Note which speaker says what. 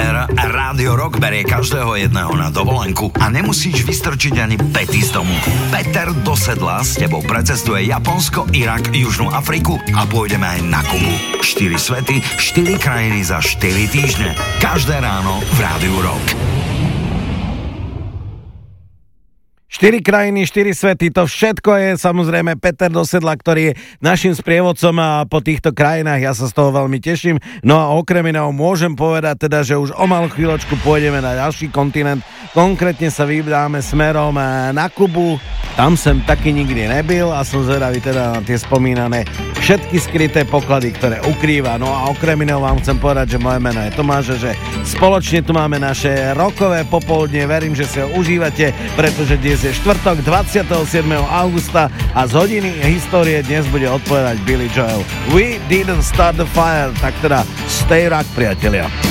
Speaker 1: Peter, Rádio Rock berie každého jedného na dovolenku a nemusíš vystrčiť ani pety z domu. Peter do sedla s tebou precestuje Japonsko, Irak, Južnú Afriku a pôjdeme aj na Kubu. 4 svety, 4 krajiny za 4 týždne. Každé ráno v Rádiu Rock.
Speaker 2: 4 krajiny, 4 svety, to všetko je samozrejme Peter Dosedla, ktorý je našim sprievodcom a po týchto krajinách, ja sa z toho veľmi teším. No a okrem iného môžem povedať teda, že už o malú chvíľočku pôjdeme na ďalší kontinent, konkrétne sa vydáme smerom na Kubu, tam som taky nikdy nebyl a som zvedavý teda na tie spomínané všetky skryté poklady, ktoré ukrýva. No a okrem iného vám chcem povedať, že moje meno je Tomáš, že spoločne tu máme naše rockové popoludne, verím, že si ho užívate, pretože dnes je štvrtok 27. augusta a z hodiny histórie dnes bude odpovedať Billy Joel. We didn't start the fire, tak teda stay rock, priatelia.